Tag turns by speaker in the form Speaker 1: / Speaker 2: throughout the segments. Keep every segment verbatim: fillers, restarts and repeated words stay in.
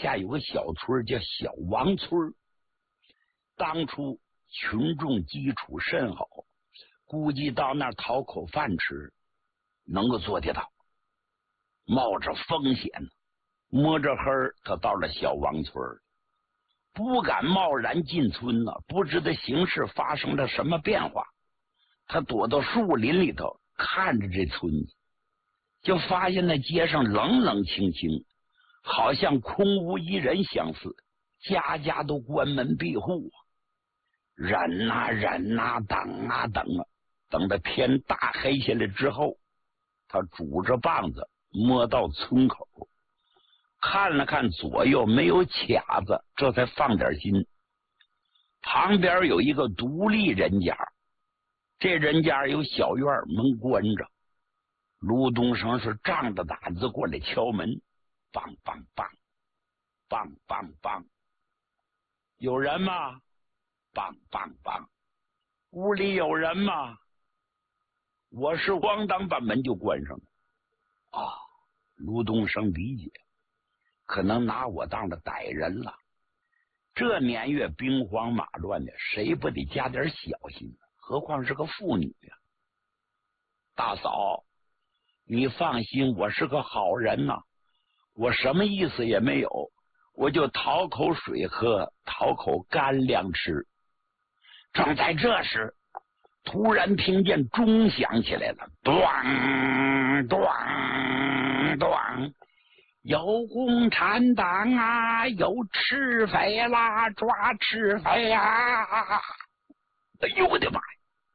Speaker 1: 下有个小村叫小王村，当初群众基础甚好，估计到那儿讨口饭吃能够做得到。冒着风险，摸着黑儿，他到了小王村，不敢贸然进村了，不知道形势发生了什么变化。他躲到树林里头看着这村子，就发现那街上冷冷清清，好像空无一人相似，家家都关门闭户。忍啊忍啊，等啊等啊，等到天大黑下来之后，他拄着棒子摸到村口，看了看左右没有卡子，这才放点心。旁边有一个独立人家，这人家有小院，门关着。卢东升是仗着胆子过来敲门，梆梆梆梆梆梆，有人吗？梆梆梆，屋里有人吗？我是咣当把门就关上了。啊，卢东升理解，可能拿我当了歹人了。这年月兵荒马乱的，谁不得加点小心？何况是个妇女呀、啊！大嫂，你放心，我是个好人呐、啊，我什么意思也没有，我就讨口水喝，讨口干粮吃。正在这时，突然听见钟响起来了，咣咣咣，有共产党啊，有赤匪啦，抓赤匪啊！哎呦我的妈呀！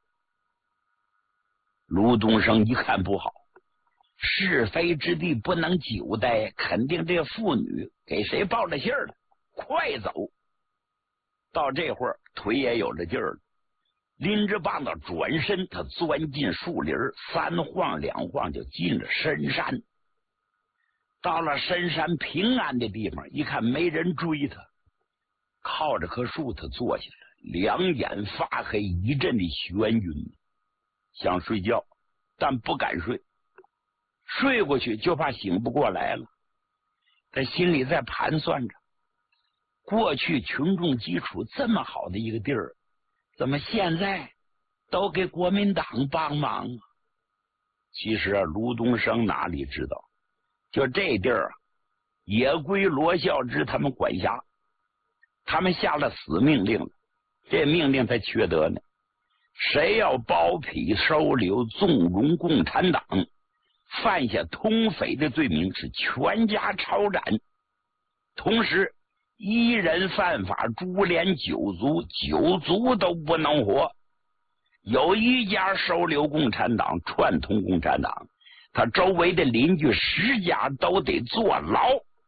Speaker 1: 卢东升一看不好，是非之地不能久待，肯定这妇女给谁报了信儿了，快走！到这会儿腿也有了劲儿了，拎着棒子转身，他钻进树林，三晃两晃就进了深山。到了深山平安的地方，一看没人追他，靠着棵树他坐下来，两眼发黑，一阵的眩晕，想睡觉但不敢睡，睡过去就怕醒不过来了。他心里在盘算着，过去群众基础这么好的一个地儿，怎么现在都给国民党帮忙啊？其实啊，卢东升哪里知道，就这地儿啊，也归罗孝之他们管辖，他们下了死命令了，这命令才缺德呢。谁要包庇收留纵容共产党，犯下通匪的罪名，是全家抄斩。同时一人犯法，株连九族，九族都不能活。有一家收留共产党，串通共产党，他周围的邻居十家都得坐牢。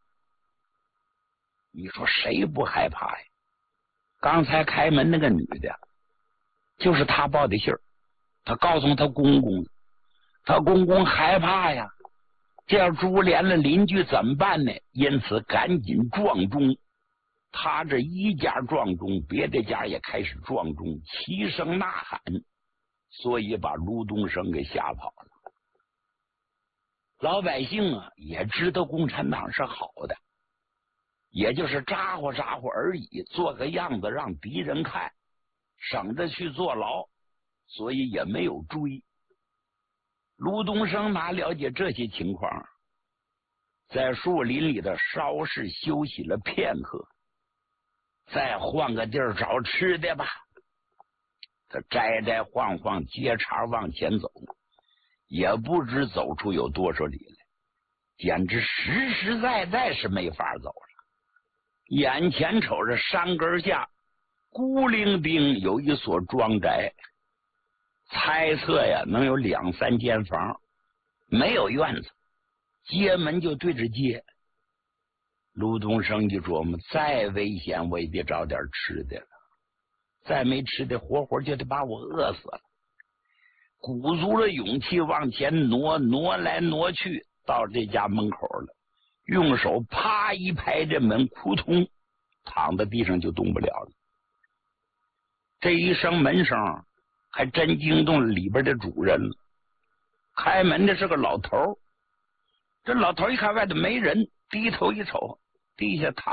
Speaker 1: 你说谁不害怕呀？刚才开门那个女的，就是他报的信儿，他告诉他公公，他公公害怕呀，这要株连了邻居怎么办呢？因此赶紧撞钟。他这一家撞钟，别的家也开始撞钟，齐声呐喊，所以把卢东升给吓跑了。老百姓啊，也知道共产党是好的，也就是咋呼咋呼而已，做个样子让敌人看，省着去坐牢，所以也没有追。卢东升哪了解这些情况，在树林里的稍事休息了片刻，再换个地儿找吃的吧。他摘摘晃晃，接茬往前走，也不知走出有多少里来，简直实实在在是没法走了。眼前瞅着山根下孤零零有一所庄宅，猜测呀能有两三间房，没有院子，街门就对着街。卢东升就琢磨，再危险我也得找点吃的了，再没吃的活活就得把我饿死了。鼓足了勇气往前挪，挪来挪去，到这家门口了，用手啪一拍这门，扑通躺在地上就动不了了。这一声门声还真惊动了里边的主人了。开门的是个老头，这老头一看外头没人，低头一瞅，地下躺